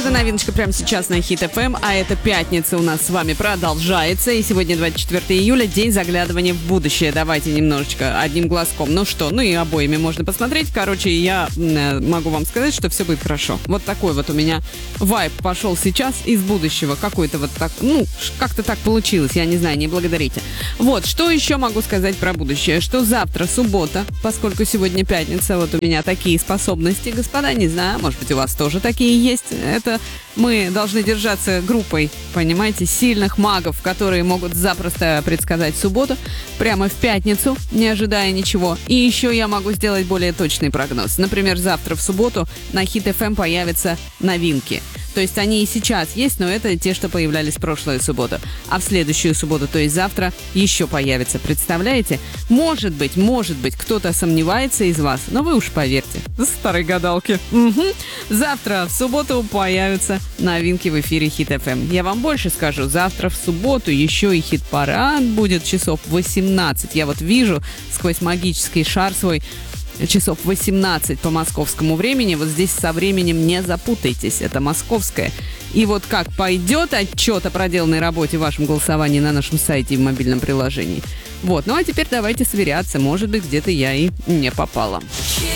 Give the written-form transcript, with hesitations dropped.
Первая новиночка прямо сейчас на Hit FM, а это пятница у нас с вами продолжается. И сегодня 24 июля, день заглядывания в будущее. Давайте немножечко одним глазком. Ну что, ну и обоими можно посмотреть. Короче, я могу вам сказать, что все будет хорошо. Вот такой вот у меня вайб пошел сейчас из будущего. Какой-то вот так, ну, как-то так получилось, я не знаю, не благодарите. Вот, что еще могу сказать про будущее? Что завтра суббота, поскольку сегодня пятница, вот у меня такие способности, господа, не знаю, может быть, у вас тоже такие есть. Это мы должны держаться группой, понимаете, сильных магов, которые могут запросто предсказать субботу прямо в пятницу, не ожидая ничего. И еще я могу сделать более точный прогноз. Например, завтра в субботу на Hit FM появятся новинки. То есть они и сейчас есть, но это те, что появлялись в прошлую субботу. А в следующую субботу, то есть завтра, еще появятся. Представляете? Может быть, кто-то сомневается из вас, но вы уж поверьте. Старой гадалки. Угу. Завтра в субботу появятся новинки в эфире Hit FM. Я вам больше скажу. Завтра в субботу еще и хит-парад будет часов 18. Я вот вижу сквозь магический шар свой часов 18 по московскому времени. Вот здесь со временем не запутайтесь. Это московское. И вот как пойдет отчет о проделанной работе в вашем голосовании на нашем сайте и в мобильном приложении. Вот. Ну а теперь давайте сверяться. Может быть, где-то я и не попала.